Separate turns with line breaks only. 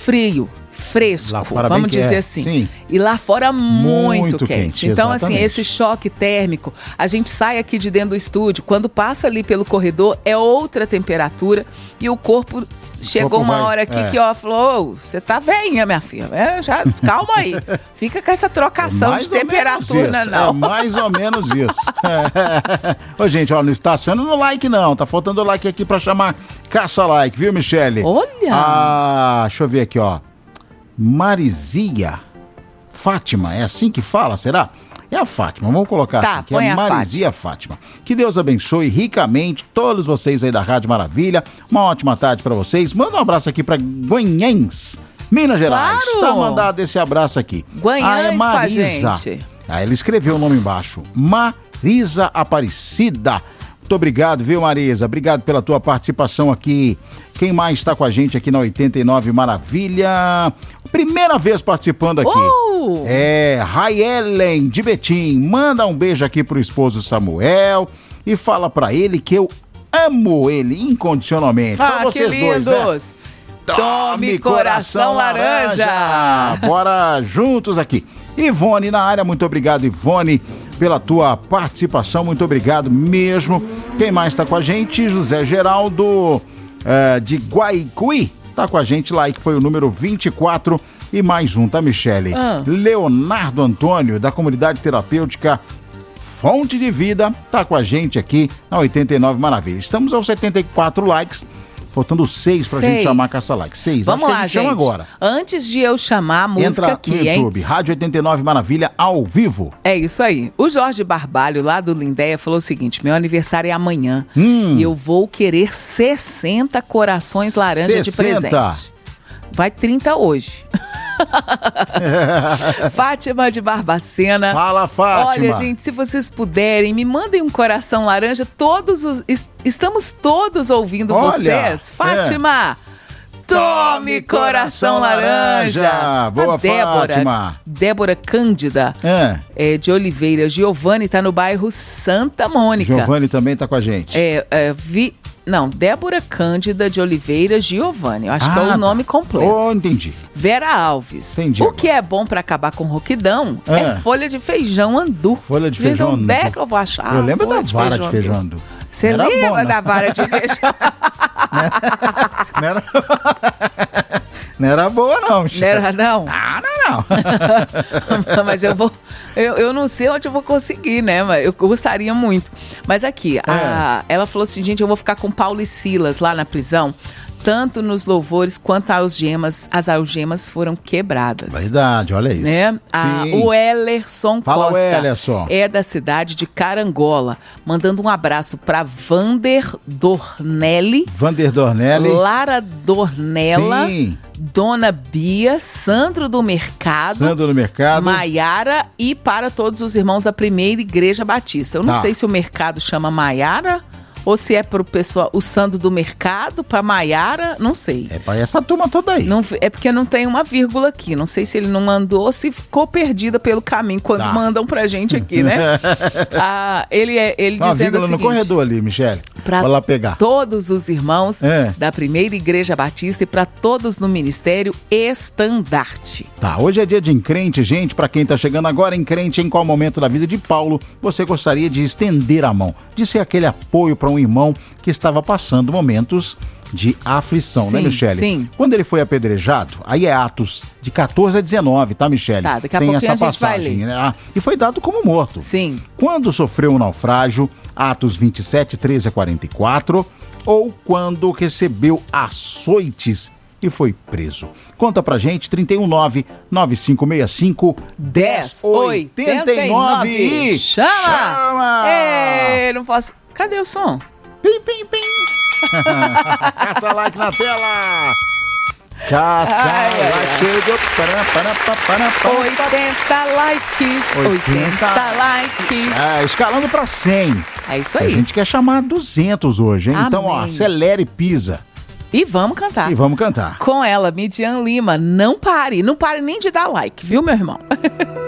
frio, fresco, vamos dizer assim.
Sim.
E lá fora muito quente. Então,
exatamente.
assim, esse choque térmico, a gente sai aqui de dentro do estúdio, quando passa ali pelo corredor, é outra temperatura e o corpo... Chegou uma hora aqui que, ó, falou, você tá veinha, minha filha. Calma aí. Fica com essa trocação de temperatura, não.
É mais ou menos isso. Ô, gente, ó, não estaciona no like, não. Tá faltando like aqui pra chamar caça-like, viu, Michele?
Olha!
Deixa eu ver aqui, ó. Marizia Fátima, é assim que fala, será? É a Fátima, vamos colocar assim, que é Marizia Fátima. Que Deus abençoe ricamente todos vocês aí da Rádio Maravilha. Uma ótima tarde pra vocês. Manda um abraço aqui pra Guanhães, Minas Gerais.
Claro.
Tá mandado esse abraço aqui.
Guanhães
Marisa.
com a gente.
Ele escreveu o nome embaixo. Marisa Aparecida. Muito obrigado, viu, Marisa? Obrigado pela tua participação aqui. Quem mais está com a gente aqui na 89 Maravilha? Primeira vez participando aqui. Raielen de Betim. Manda um beijo aqui pro esposo Samuel e fala pra ele que eu amo ele incondicionalmente. Pra vocês
que lindos.
dois, né?
Tome coração laranja.
Bora juntos aqui. Ivone na área, muito obrigado, Ivone, pela tua participação, muito obrigado mesmo. Quem mais está com a gente? José Geraldo de Guaicuí, tá com a gente lá, que foi o número 24 e mais um, tá, Michele? Leonardo Antônio, da comunidade terapêutica Fonte de Vida, tá com a gente aqui na 89 Maravilha. Estamos aos 74 likes. Faltando 6 pra gente chamar caça-like. 6.
Vamos lá, gente.
Chama agora.
Antes de eu chamar a música
entra
aqui,
no YouTube, Rádio 89 Maravilha, ao vivo.
É isso aí. O Jorge Barbalho, lá do Lindéia, falou o seguinte: meu aniversário é amanhã e eu vou querer 60 corações laranja de presente. Vai 30 hoje. Fátima de Barbacena.
Fala, Fátima.
Olha, gente, se vocês puderem, me mandem um coração laranja. Estamos todos ouvindo vocês. Fátima, tome coração laranja.
Boa, Fátima.
Débora Cândida, de Oliveira. Giovanni tá no bairro Santa Mônica.
Giovanni também tá com a gente.
Débora Cândida de Oliveira Giovanni. Eu acho que é o nome completo.
Entendi.
Vera Alves.
Entendi.
O que é bom pra acabar com roquidão é folha de feijão andu.
Folha de feijão andu.
Onde é que eu vou achar?
Eu lembro da vara de feijão andu.
Você lembra da vara de feijão?
Não era boa, não.
Não era, não?
Não.
Mas eu não sei onde eu vou conseguir, né? Mas eu gostaria muito. Mas aqui, ela falou assim, gente, eu vou ficar com Paulo e Silas lá na prisão. Tanto nos louvores quanto as algemas foram quebradas.
Verdade, olha isso.
Né? O Ellerson Costa
Ellerson.
É da cidade de Carangola, mandando um abraço para Vander Dornelli, Lara Dornella, Dona Bia, Sandro do Mercado, Maiara e para todos os irmãos da Primeira Igreja Batista. Eu não sei se o mercado chama Maiara ou se é pro pessoal, o Sandro do Mercado, pra Maiara, não sei.
É pra essa turma toda aí.
Não, é porque não tem uma vírgula aqui. Não sei se ele não mandou ou se ficou perdida pelo caminho quando mandam pra gente aqui, né? Ele dizendo o seguinte,
no corredor ali, Michele. Pra lá pegar.
Todos os irmãos da Primeira Igreja Batista e pra todos no Ministério Estandarte.
Hoje é dia de encrente, gente. Pra quem tá chegando agora, encrente, em qual momento da vida de Paulo você gostaria de estender a mão, de ser aquele apoio para um irmão que estava passando momentos de aflição, né, Michele?
Sim.
Quando ele foi apedrejado, aí é Atos de 14 a 19, tá, Michele?
Daqui a
tem
pouquinho
essa passagem, né? E foi dado como morto.
Sim.
Quando sofreu um naufrágio, Atos 27, 13 a 44, ou quando recebeu açoites e foi preso. Conta pra gente, 319-9565-1089.
Chama! Não posso... Cadê o som?
Pim, pim, pim. Caça like na tela. Caça like.
80 likes. 80 likes.
Escalando pra 100.
É isso aí.
A gente quer chamar 200 hoje, hein?
Amém.
Então, acelere e pisa.
E vamos cantar.
Com ela,
Midian Lima. Não pare nem de dar like, viu, meu irmão?